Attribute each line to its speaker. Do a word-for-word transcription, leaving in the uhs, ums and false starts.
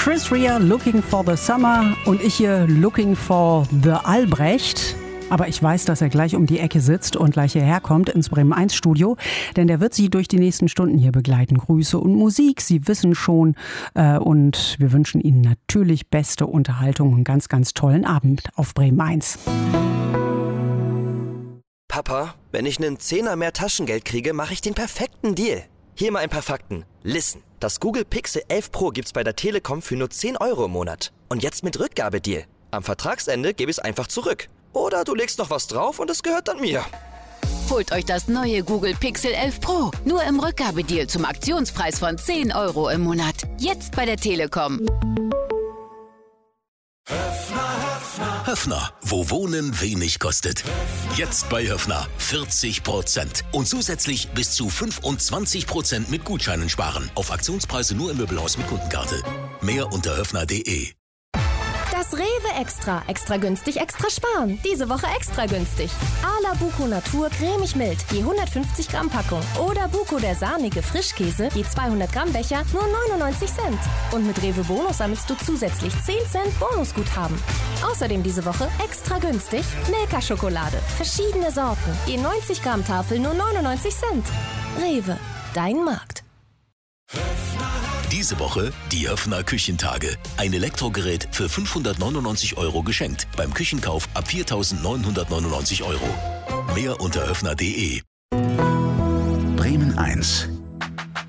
Speaker 1: Chris Rea, Looking for the Summer, und ich hier Looking for the Albrecht. Aber ich weiß, dass er gleich um die Ecke sitzt und gleich hierher kommt ins Bremen eins Studio, denn der wird Sie durch die nächsten Stunden hier begleiten. Grüße und Musik, Sie wissen schon, äh, und wir wünschen Ihnen natürlich beste Unterhaltung und einen ganz, ganz tollen Abend auf Bremen eins.
Speaker 2: Papa, wenn ich einen Zehner mehr Taschengeld kriege, mache ich den perfekten Deal. Hier mal ein paar Fakten. Listen, das Google Pixel elf Pro gibt's bei der Telekom für nur zehn Euro im Monat. Und jetzt mit Rückgabedeal. Am Vertragsende gebe ich es einfach zurück. Oder du legst noch was drauf und es gehört dann mir.
Speaker 3: Holt euch das neue Google Pixel elf Pro. Nur im Rückgabedeal zum Aktionspreis von zehn Euro im Monat. Jetzt bei der Telekom.
Speaker 4: Höffner, wo Wohnen wenig kostet. Jetzt bei Höffner vierzig Prozent. Und zusätzlich bis zu fünfundzwanzig Prozent mit Gutscheinen sparen. Auf Aktionspreise nur im Möbelhaus mit Kundenkarte. Mehr unter höffner punkt de.
Speaker 5: Das Rewe Extra. Extra günstig, extra sparen. Diese Woche extra günstig. Ala Buko Natur cremig mild, je hundertfünfzig Gramm Packung. Oder Buko der sahnige Frischkäse, je zweihundert Gramm Becher, nur neunundneunzig Cent. Und mit Rewe Bonus sammelst du zusätzlich zehn Cent Bonusguthaben. Außerdem diese Woche extra günstig Milka-Schokolade. Verschiedene Sorten, je neunzig Gramm Tafel, nur neunundneunzig Cent. Rewe, dein Markt.
Speaker 4: Diese Woche die Höffner Küchentage. Ein Elektrogerät für fünfhundertneunundneunzig Euro geschenkt. Beim Küchenkauf ab viertausendneunhundertneunundneunzig Euro. Mehr unter höffner punkt de.
Speaker 6: Bremen eins.